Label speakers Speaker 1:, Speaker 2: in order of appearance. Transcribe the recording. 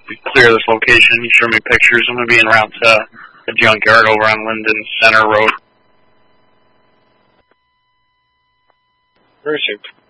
Speaker 1: clear this location. He showed me pictures. I'm going to be en route to the junkyard over on Linden Center Road.
Speaker 2: Very super.